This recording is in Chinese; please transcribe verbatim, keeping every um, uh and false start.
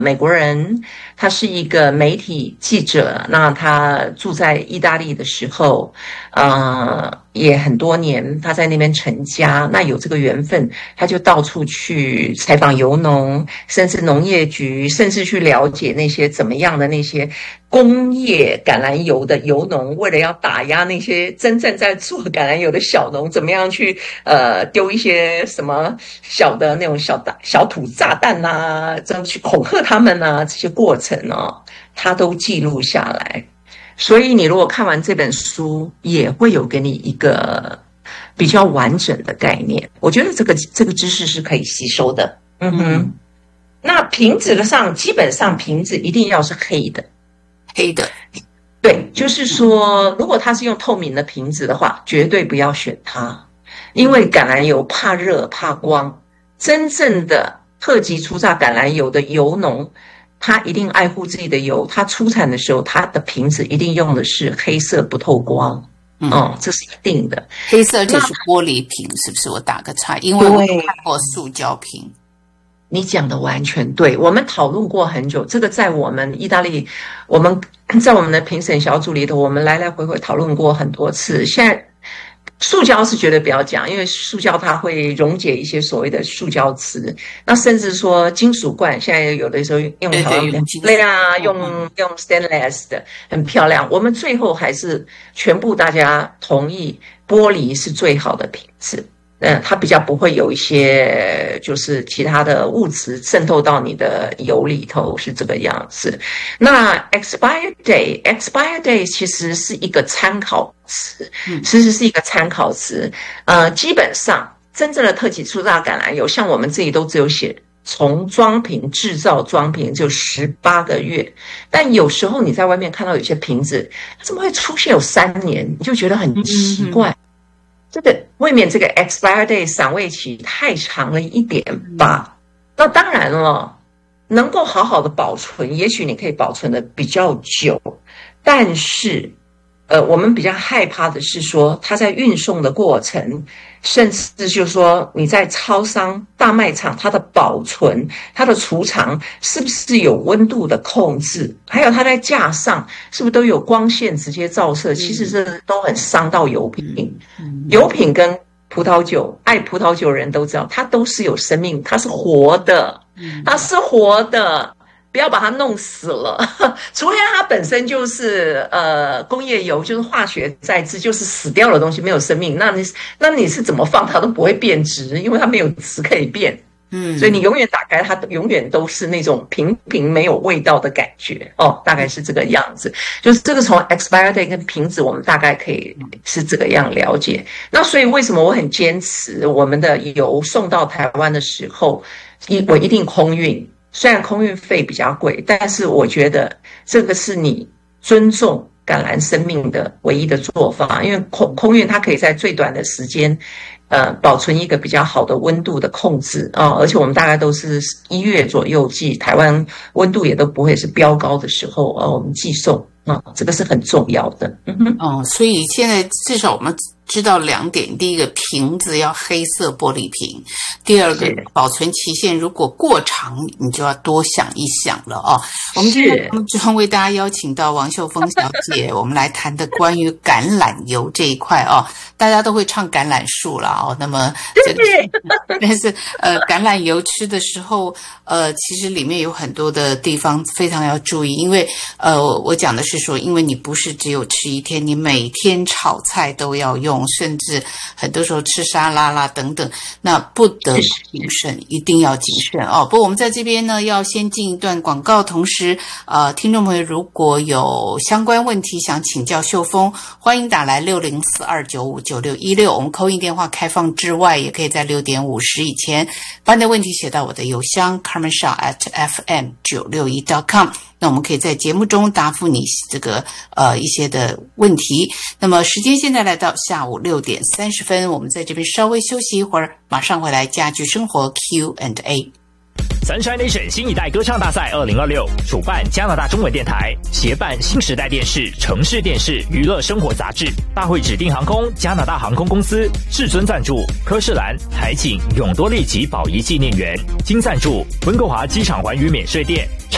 美国人，他是一个媒体记者，那他住在意大利的时候，呃，也很多年，他在那边成家，那有这个缘分，他就到处去采访油农，甚至农业局，甚至去了解那些怎么样的那些工业橄榄油的油农，为了要打压那些真正在做橄榄油的小农，怎么样去呃丢一些什么小的那种小打小土炸弹啊，这样去恐吓他们啊，这些过程哦，他都记录下来。所以你如果看完这本书，也会有给你一个比较完整的概念。我觉得这个这个知识是可以吸收的。嗯哼。嗯，那瓶子的上，基本上瓶子一定要是黑的。 黑的， 对，就是说，如果它是用透明的瓶子的话，绝对不要选它，因为橄榄油怕热怕光。真正的特级初榨橄榄油的油农，他一定爱护自己的油，他出产的时候，他的瓶子一定用的是黑色不透光。嗯，哦，这是一定的。 黑色就是玻璃瓶，是不是？我打个岔，因为我看过塑胶瓶。 你讲的完全对，我们讨论过很久，这个在我们意大利，我们在我们的评审小组里头，我们来来回回讨论过很多次。现在塑胶是绝对不要讲，因为塑胶它会溶解一些所谓的塑胶词，那甚至说金属罐，现在有的时候用好像类啊，用用 stainless 的很漂亮。我们最后还是全部大家同意，玻璃是最好的品质。嗯，它比较不会有一些就是其他的物质渗透到你的油里头，是这个样子。那 expire day expire day 其实是一个参考词，其实是一个参考词。呃，基本上真正的特级初榨橄榄油，像我们自己都只有写从装瓶制造装瓶就十八个月，但有时候你在外面看到有些瓶子，它怎么会出现有三年，你就觉得很奇怪。嗯，这个未免这个 expire day 赏味期太长了一点吧。那当然了，能够好好的保存，也许你可以保存的比较久，但是呃，我们比较害怕的是说，它在运送的过程，甚至就是说你在超商、大卖场，它的保存、它的储藏是不是有温度的控制，还有它在架上是不是都有光线直接照射，其实这都很伤到油品。油品跟葡萄酒，爱葡萄酒人都知道，它都是有生命，它是活的，它是活的。不要把它弄死了，除非它本身就是呃工业油，就是化学再制，就是死掉的东西，没有生命。那你那你是怎么放它都不会变质，因为它没有质可以变。嗯，所以你永远打开它，永远都是那种平平没有味道的感觉哦，大概是这个样子。就是这个从 expire day 跟瓶子，我们大概可以是这个样了解。那所以为什么我很坚持我们的油送到台湾的时候，一我一定空运。虽然空运费比较贵，但是我觉得这个是你尊重橄榄生命的唯一的做法，因为空空运它可以在最短的时间，呃，保存一个比较好的温度的控制啊、哦，而且我们大概都是一月左右寄，台湾温度也都不会是飙高的时候啊、哦，我们寄送啊、哦，这个是很重要的。嗯哼， 哦，所以现在至少我们知道两点：第一个，瓶子要黑色玻璃瓶；第二个，保存期限如果过长，你就要多想一想了哦。我们今天专为大家邀请到王秀凤小姐，我们来谈的关于橄榄油这一块哦。大家都会唱橄榄树了哦，那么这个但是呃，橄榄油吃的时候，呃，其实里面有很多的地方非常要注意，因为呃，我讲的是说，因为你不是只有吃一天，你每天炒菜都要用。甚至很多时候吃沙拉啦等等，那不得不谨慎，一定要谨慎哦。不过我们在这边呢，要先进一段广告，同时呃，听众朋友如果有相关问题想请教秀凤，欢迎打来六零四二九五九六一六，我们 call in 电话开放之外，也可以在六点五十以前把你的问题写到我的邮箱 carmen shaw at f m 九六一 dot com。那我们可以在节目中答复你这个呃一些的问题。那么时间现在来到下午六点三十分，我们在这边稍微休息一会儿，马上回来家居生活 Q and A。 Sunshine Nation 新一代歌唱大赛二零二六主办加拿大中文电台，协办新时代电视、城市电视、娱乐生活杂志，大会指定航空加拿大航空公司至尊赞助，科士兰、海景、永多利及宝仪纪念园，金赞助温哥华机场环宇免税店。